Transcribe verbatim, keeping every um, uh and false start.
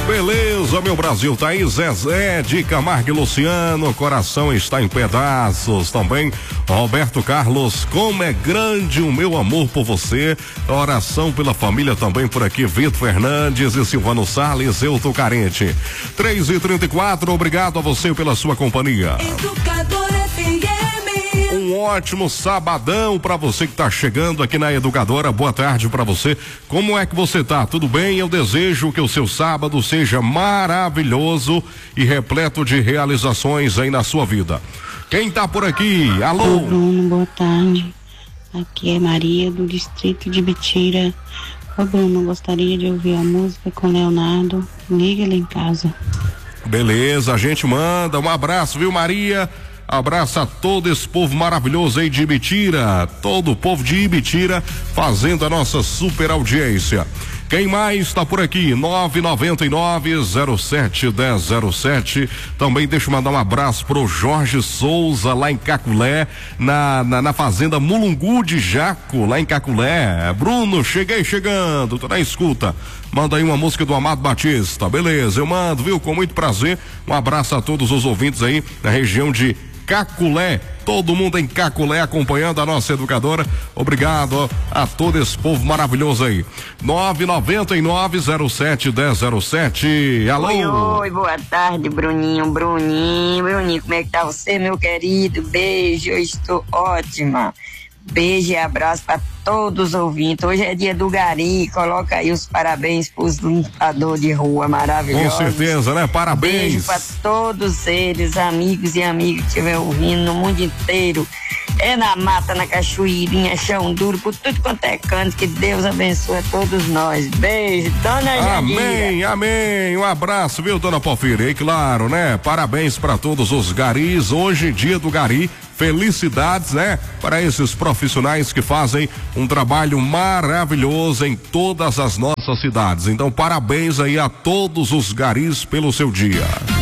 Beleza, meu Brasil, tá aí Zezé de Camargo e Luciano, coração está em pedaços. Também Roberto Carlos, como é grande o meu amor por você. Oração pela família também por aqui, Vitor Fernandes e Silvano Salles, eu tô carente. três e trinta e quatro, obrigado a você pela sua companhia. Educador F M. Um ótimo sabadão pra você que tá chegando aqui na Educadora. Boa tarde pra você. Como é que você tá? Tudo bem? Eu desejo que o seu sábado seja maravilhoso e repleto de realizações aí na sua vida. Quem tá por aqui? Alô? Oi, Bruno, boa tarde. Aqui é Maria do distrito de Bitira. Ô Bruno, gostaria de ouvir a música com Leonardo. Liga ele em casa. Beleza, a gente manda. Um abraço, viu, Maria? Abraço a todo esse povo maravilhoso aí de Ibitira, todo o povo de Ibitira fazendo a nossa super audiência. Quem mais está por aqui? nove nove nove, zero sete, dez zero sete. Também deixa eu mandar um abraço pro Jorge Souza, lá em Caculé, na, na, na fazenda Mulungu de Jaco, lá em Caculé. Bruno, cheguei chegando, tô na escuta. Manda aí uma música do Amado Batista. Beleza, eu mando, viu? Com muito prazer. Um abraço a todos os ouvintes aí na região de Caculé, todo mundo em Caculé acompanhando a nossa educadora. Obrigado a todo esse povo maravilhoso aí. nove nove nove, zero sete, dez zero sete. Alô? Oi, oi, boa tarde, Bruninho, Bruninho, Bruninho, como é que tá você, meu querido? Beijo, eu estou ótima. Beijo e abraço para todos os ouvintes. Hoje é dia do Gari, coloca aí os parabéns pros limpadores de rua maravilhosos. Com certeza, né? Parabéns. Beijo para todos eles, amigos e amigas que estiver ouvindo no mundo inteiro. É na mata, na cachoeirinha, chão duro, por tudo quanto é canto, que Deus abençoe a todos nós. Beijo, dona Jandira. Amém, amém. Um abraço, viu, dona Porfíria? E claro, né? Parabéns para todos os garis. Hoje, dia do Gari. Felicidades, né? Para esses profissionais que fazem um trabalho maravilhoso em todas as nossas cidades. Então, parabéns aí a todos os garis pelo seu dia.